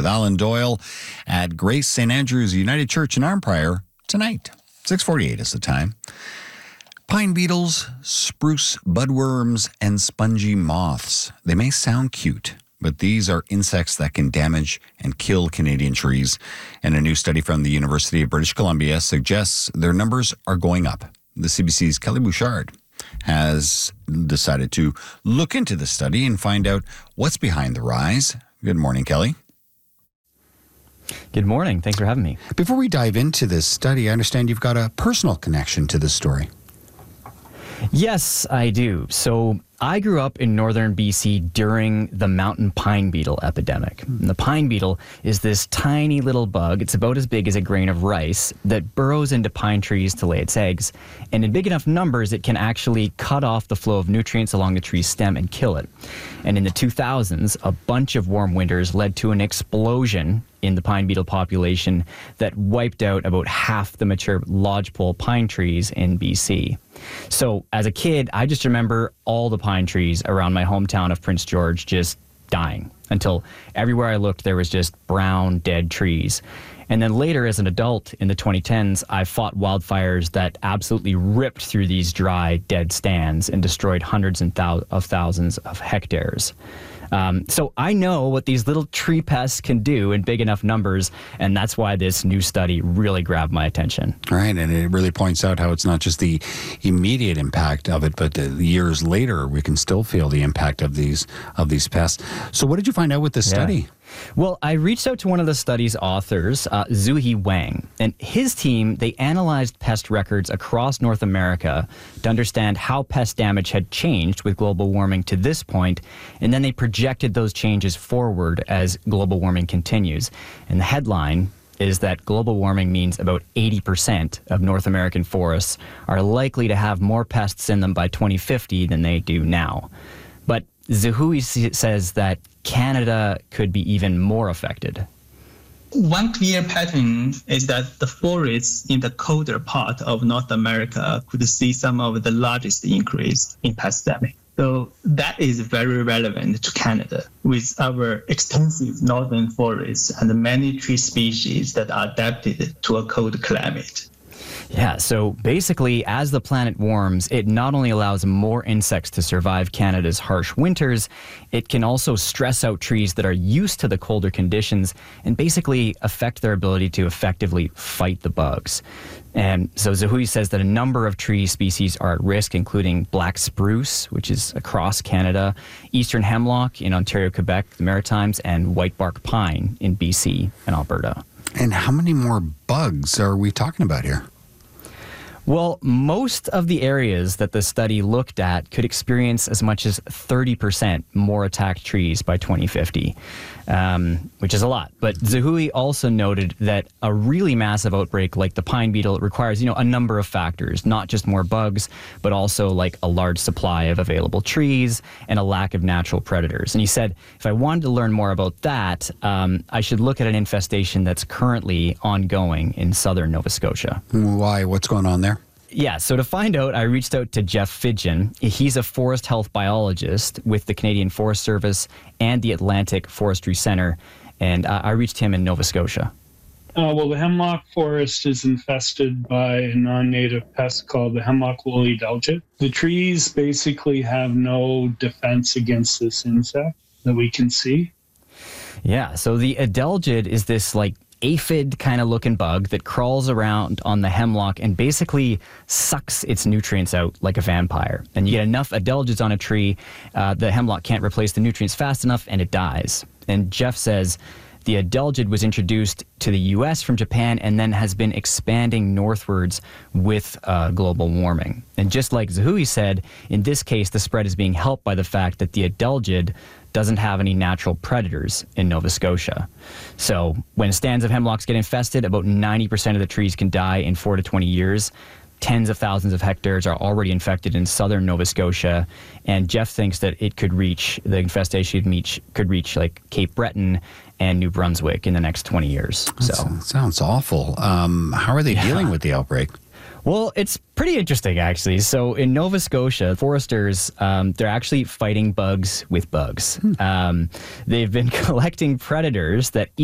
Alan Doyle at Grace St. Andrew's United Church in Arnprior tonight. 6:48 is the time. Pine beetles, spruce budworms, and spongy moths. They may sound cute, but these are insects that can damage and kill Canadian trees. And a new study from the University of British Columbia suggests their numbers are going up. The CBC's Kelly Bouchard has decided to look into the study and find out what's behind the rise. Good morning, Kelly. Good morning. Thanks for having me. Before we dive into this study, I understand you've got a personal connection to this story. Yes, I do. So I grew up in northern BC during the mountain pine beetle epidemic. And the pine beetle is this tiny little bug. It's about as big as a grain of rice that burrows into pine trees to lay its eggs. And in big enough numbers, it can actually cut off the flow of nutrients along the tree's stem and kill it. And in the 2000s, a bunch of warm winters led to an explosion in the pine beetle population that wiped out about half the mature lodgepole pine trees in BC. So as a kid, I just remember all the pine trees around my hometown of Prince George just dying until everywhere I looked there was just brown, dead trees. And then later as an adult in the 2010s, I fought wildfires that absolutely ripped through these dry, dead stands and destroyed hundreds of thousands of hectares. So I know what these little tree pests can do in big enough numbers, and that's why this new study really grabbed my attention. Right, and it really points out how it's not just the immediate impact of it, but the years later we can still feel the impact of these pests. So what did you find out with this study? Well, I reached out to one of the study's authors, Zuhi Wang, and his team, they analyzed pest records across North America to understand how pest damage had changed with global warming to this point, and then they projected those changes forward as global warming continues. And the headline is that global warming means about 80% of North American forests are likely to have more pests in them by 2050 than they do now. But Zuhui says that Canada could be even more affected. One clear pattern is that the forests in the colder part of North America could see some of the largest increase in pest damage. So that is very relevant to Canada with our extensive northern forests and many tree species that are adapted to a cold climate. Yeah, so basically, as the planet warms, it not only allows more insects to survive Canada's harsh winters, it can also stress out trees that are used to the colder conditions and basically affect their ability to effectively fight the bugs. And so Zuhui says that a number of tree species are at risk, including black spruce, which is across Canada, eastern hemlock in Ontario, Quebec, the Maritimes, and whitebark pine in BC and Alberta. And how many more bugs are we talking about here? Well, most of the areas that the study looked at could experience as much as 30% more attacked trees by 2050, which is a lot. But Zuhui also noted that a really massive outbreak like the pine beetle requires, a number of factors, not just more bugs, but also like a large supply of available trees and a lack of natural predators. And he said, if I wanted to learn more about that, I should look at an infestation that's currently ongoing in southern Nova Scotia. Why? What's going on there? Yeah, so to find out, I reached out to Jeff Fidgen. He's a forest health biologist with the Canadian Forest Service and the Atlantic Forestry Centre, and I reached him in Nova Scotia. Well, the hemlock forest is infested by a non-native pest called the hemlock woolly adelgid. The trees basically have no defense against this insect that we can see. Yeah, so the adelgid is this aphid kind of looking bug that crawls around on the hemlock and basically sucks its nutrients out like a vampire. And you get enough adelgids on a tree, the hemlock can't replace the nutrients fast enough and it dies. And Jeff says the adelgid was introduced to the U.S. from Japan and then has been expanding northwards with global warming. And just like Zuhui said, in this case, the spread is being helped by the fact that the adelgid doesn't have any natural predators in Nova Scotia. So when stands of hemlocks get infested, about 90% of the trees can die in 4 to 20 years. Tens of thousands of hectares are already infected in southern Nova Scotia, and Jeff thinks that the infestation could reach like Cape Breton and New Brunswick in the next 20 years. That sounds awful. How are they dealing with the outbreak? Well, it's pretty interesting, actually. So in Nova Scotia, foresters, they're actually fighting bugs with bugs. They've been collecting predators that